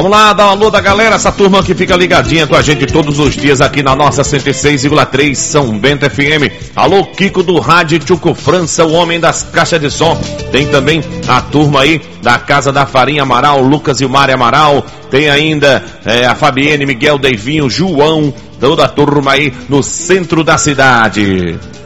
Vamos lá, dar um alô da galera, essa turma que fica ligadinha com a gente todos os dias aqui na nossa 106,3 São Bento FM. Alô, Kiko do Rádio Tchuco França, o homem das caixas de som. Tem também a turma aí da Casa da Farinha Amaral, Lucas e Mário Amaral. Tem ainda a Fabienne, Miguel, Deivinho, João, toda a turma aí no centro da cidade.